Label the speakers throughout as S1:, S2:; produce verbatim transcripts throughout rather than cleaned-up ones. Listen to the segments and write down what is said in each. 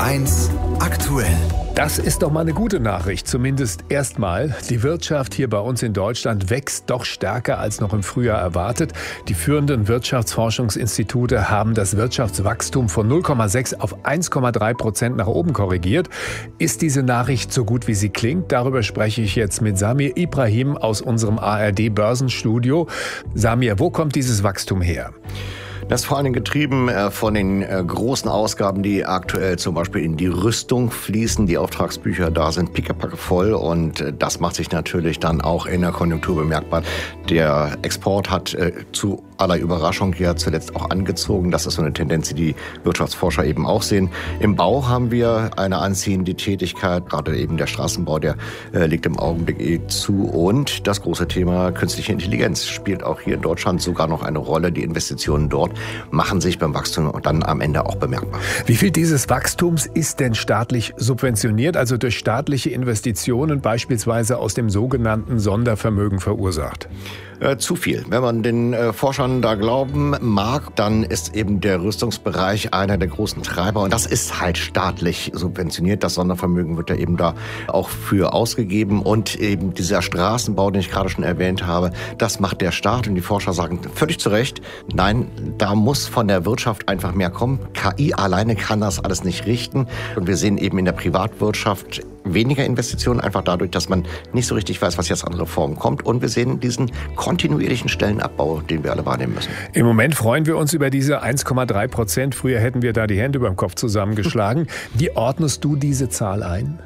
S1: eins aktuell.
S2: Das ist doch mal eine gute Nachricht, zumindest erstmal. Die Wirtschaft hier bei uns in Deutschland wächst doch stärker als noch im Frühjahr erwartet. Die führenden Wirtschaftsforschungsinstitute haben das Wirtschaftswachstum von null Komma sechs auf eins Komma drei Prozent nach oben korrigiert. Ist diese Nachricht so gut, wie sie klingt? Darüber spreche ich jetzt mit Samir Ibrahim aus unserem A R D-Börsenstudio. Samir, wo kommt dieses Wachstum her?
S3: Das ist vor allem getrieben von den großen Ausgaben, die aktuell zum Beispiel in die Rüstung fließen. Die Auftragsbücher da sind pickepacke voll und das macht sich natürlich dann auch in der Konjunktur bemerkbar. Der Export hat zu aller Überraschung ja zuletzt auch angezogen. Das ist so eine Tendenz, die die Wirtschaftsforscher eben auch sehen. Im Bau haben wir eine anziehende Tätigkeit, gerade eben der Straßenbau, der äh, liegt im Augenblick eh zu. Und das große Thema künstliche Intelligenz spielt auch hier in Deutschland sogar noch eine Rolle. Die Investitionen dort machen sich beim Wachstum und dann am Ende auch bemerkbar.
S2: Wie viel dieses Wachstums ist denn staatlich subventioniert, also durch staatliche Investitionen beispielsweise aus dem sogenannten Sondervermögen verursacht?
S3: Äh, zu viel. Wenn man den äh, Forschern da glauben mag, dann ist eben der Rüstungsbereich einer der großen Treiber. Und das ist halt staatlich subventioniert. Das Sondervermögen wird ja eben da auch für ausgegeben. Und eben dieser Straßenbau, den ich gerade schon erwähnt habe, das macht der Staat. Und die Forscher sagen völlig zu Recht, nein, da muss von der Wirtschaft einfach mehr kommen. K I alleine kann das alles nicht richten. Und wir sehen eben in der Privatwirtschaft weniger Investitionen, einfach dadurch, dass man nicht so richtig weiß, was jetzt an Reformen kommt. Und wir sehen diesen kontinuierlichen Stellenabbau, den wir alle wahrnehmen müssen.
S2: Im Moment freuen wir uns über diese eins Komma drei Prozent. Früher hätten wir da die Hände über dem Kopf zusammengeschlagen. Wie ordnest du diese Zahl ein?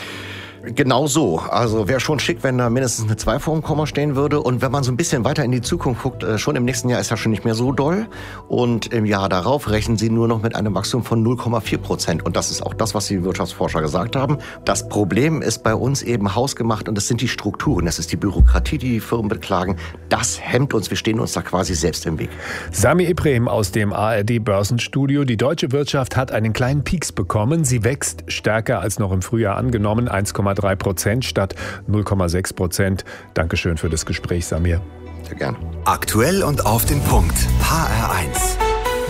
S3: Genau so. Also wäre schon schick, wenn da mindestens eine zwei vor dem Komma stehen würde. Und wenn man so ein bisschen weiter in die Zukunft guckt, schon im nächsten Jahr ist das schon nicht mehr so doll. Und im Jahr darauf rechnen sie nur noch mit einem Wachstum von null Komma vier Prozent. Und das ist auch das, was die Wirtschaftsforscher gesagt haben. Das Problem ist bei uns eben hausgemacht und das sind die Strukturen. Das ist die Bürokratie, die die Firmen beklagen. Das hemmt uns. Wir stehen uns da quasi selbst im Weg.
S2: Samir Ibrahim aus dem A R D-Börsenstudio. Die deutsche Wirtschaft hat einen kleinen Peaks bekommen. Sie wächst stärker als noch im Frühjahr angenommen. eins Komma drei Prozent statt null Komma sechs Prozent. Dankeschön für das Gespräch, Samir.
S3: Sehr gern.
S1: Aktuell und auf den Punkt. H R eins.